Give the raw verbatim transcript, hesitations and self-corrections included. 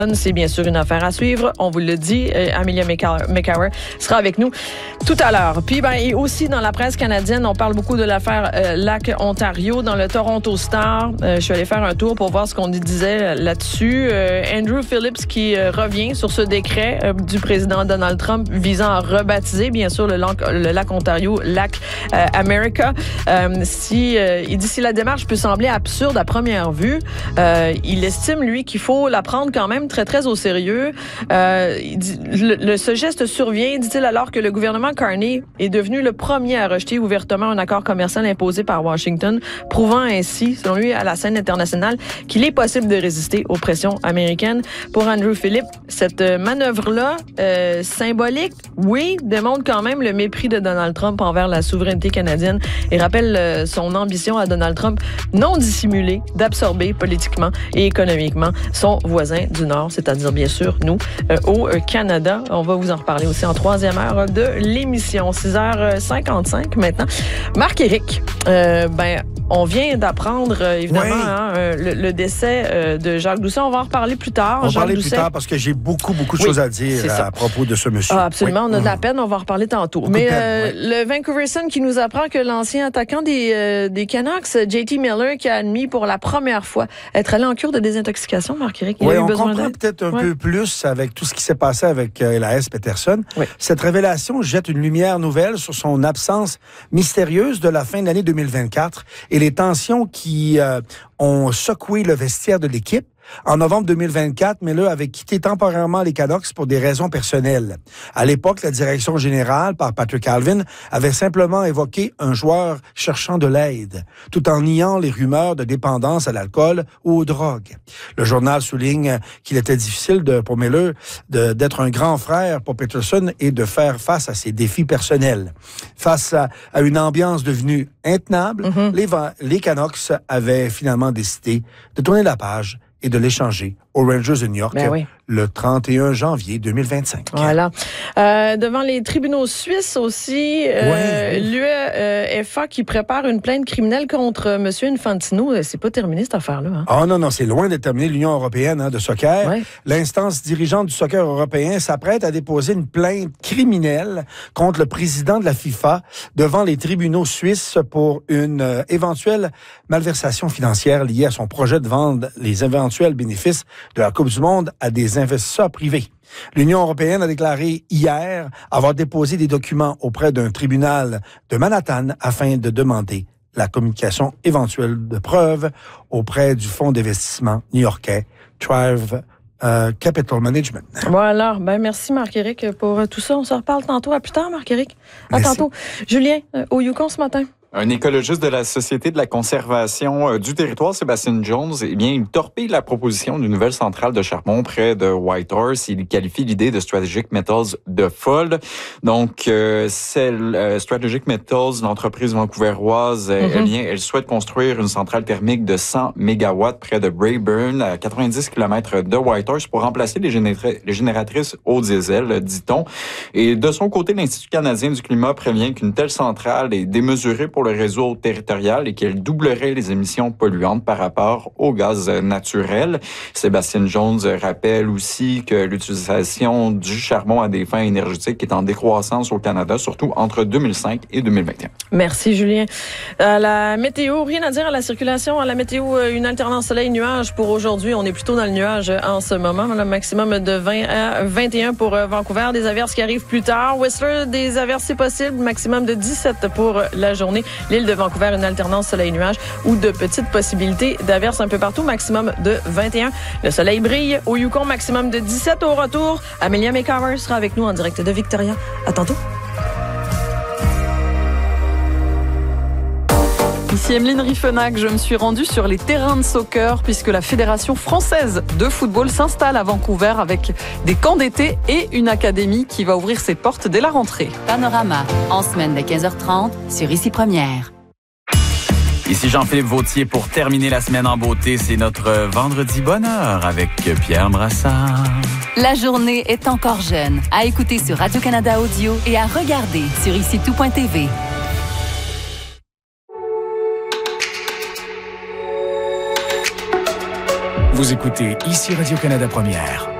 C'est bien sûr une affaire à suivre. On vous le dit, euh, Amelia McCower sera avec nous tout à l'heure. Puis, ben, et aussi dans la presse canadienne, on parle beaucoup de l'affaire euh, Lac Ontario dans le Toronto Star. Euh, je suis allée faire un tour pour voir ce qu'on disait là-dessus. Euh, Andrew Phillips qui euh, revient sur ce décret euh, du président Donald Trump visant à rebaptiser, bien sûr, le lac, le lac Ontario, Lac euh, America. Euh, si, euh, il dit si la démarche peut sembler absurde à première vue, euh, il estime, lui, qu'il faut la prendre quand même très, très au sérieux. Euh, il dit, le, le, ce geste survient, dit-il, alors que le gouvernement Carney est devenu le premier à rejeter ouvertement un accord commercial imposé par Washington, prouvant ainsi, selon lui, à la scène internationale, qu'il est possible de résister aux pressions américaines. Pour Andrew Phillips, cette manœuvre-là, euh, symbolique, oui, démontre quand même le mépris de Donald Trump envers la souveraineté canadienne et rappelle euh, son ambition à Donald Trump non dissimulée d'absorber politiquement et économiquement son voisin du Nord, c'est-à-dire bien sûr nous, euh, au Canada. On va vous en reparler aussi en troisième heure de l'émission, six heures cinquante-cinq maintenant. Marc-Éric, euh, ben, on vient d'apprendre, euh, évidemment, oui. hein, euh, le, le décès euh, de Jacques Doucet. On va en reparler plus tard. On va en parler Doucet. plus tard parce que j'ai beaucoup, beaucoup de oui, choses à dire à propos de ce monsieur. Ah, absolument, oui. on a de la peine, on va en reparler tantôt. Beaucoup Mais peine, euh, oui. le Vancouver Sun qui nous apprend que l'ancien attaquant des, euh, des Canucks, J T Miller, qui a admis pour la première fois être allé en cure de désintoxication, Marc-Éric, il oui, a eu on besoin comprend d'aide. peut-être un ouais. peu plus avec tout ce qui s'est passé avec euh, Elias Pettersson. Oui. Cette révélation jette une lumière nouvelle sur son absence mystérieuse de la fin de l'année deux mille vingt-quatre et les tensions qui euh, ont secoué le vestiaire de l'équipe. En novembre deux mille vingt-quatre, Miller avait quitté temporairement les Canucks pour des raisons personnelles. À l'époque, la direction générale, par Patrick Alvin, avait simplement évoqué un joueur cherchant de l'aide, tout en niant les rumeurs de dépendance à l'alcool ou aux drogues. Le journal souligne qu'il était difficile de, pour Miller de, d'être un grand frère pour Pettersson et de faire face à ses défis personnels. Face à, à une ambiance devenue intenable, mm-hmm. les, les Canucks avaient finalement décidé de tourner la page et de l'échanger aux Rangers de New York ben oui. le trente et un janvier deux mille vingt-cinq. Voilà. Euh, devant les tribunaux suisses aussi, euh, oui. l'U E F A qui prépare une plainte criminelle contre M. Infantino. C'est pas terminé cette affaire-là. Hein? Ah non, non, c'est loin d'être terminé. L'Union européenne hein, de soccer, ouais. l'instance dirigeante du soccer européen s'apprête à déposer une plainte criminelle contre le président de la FIFA devant les tribunaux suisses pour une euh, éventuelle malversation financière liée à son projet de vendre les éventuels bénéfices de la Coupe du Monde à des investisseurs privés. L'Union européenne a déclaré hier avoir déposé des documents auprès d'un tribunal de Manhattan afin de demander la communication éventuelle de preuves auprès du fonds d'investissement new-yorkais Thrive euh, Capital Management. Voilà. Ben, merci Marc-Éric pour tout ça. On se reparle tantôt. À plus tard, Marc-Éric. À merci. tantôt. Julien, euh, au Yukon ce matin. Un écologiste de la Société de la conservation du territoire, Sébastien Jones, eh bien, il torpille la proposition d'une nouvelle centrale de charbon près de Whitehorse. Il qualifie l'idée de Strategic Metals de folle. Donc, euh, c'est euh, Strategic Metals, l'entreprise vancouveroise, mm-hmm. eh bien, elle souhaite construire une centrale thermique de cent mégawatts près de Braeburn, à quatre-vingt-dix kilomètres de Whitehorse, pour remplacer les, génétri- les génératrices au diesel, dit-on. Et de son côté, l'Institut canadien du climat prévient qu'une telle centrale est démesurée pour le réseau territorial et qu'elle doublerait les émissions polluantes par rapport au gaz naturel. Sébastien Jones rappelle aussi que l'utilisation du charbon à des fins énergétiques est en décroissance au Canada, surtout entre deux mille cinq et deux mille vingt et un. Merci, Julien. À la météo, rien à dire à la circulation. À la météo, une alternance soleil-nuage pour aujourd'hui. On est plutôt dans le nuage en ce moment. Le maximum de vingt à vingt et un pour Vancouver. Des averses qui arrivent plus tard. Whistler, des averses si possible. Maximum de dix-sept pour la journée. L'île de Vancouver, une alternance soleil-nuage ou de petites possibilités d'averses un peu partout, maximum de vingt et un. Le soleil brille au Yukon, maximum de dix-sept au retour. Amelia McCower sera avec nous en direct de Victoria. À tantôt. Ici Emeline Riffenac, je me suis rendue sur les terrains de soccer puisque la Fédération française de football s'installe à Vancouver avec des camps d'été et une académie qui va ouvrir ses portes dès la rentrée. Panorama, en semaine de quinze heures trente sur Ici Première. Ici Jean-Philippe Vautier pour terminer la semaine en beauté. C'est notre vendredi bonheur avec Pierre Brassard. La journée est encore jeune. À écouter sur Radio-Canada Audio et à regarder sur ici tout point t v. Vous écoutez ici Radio-Canada Première.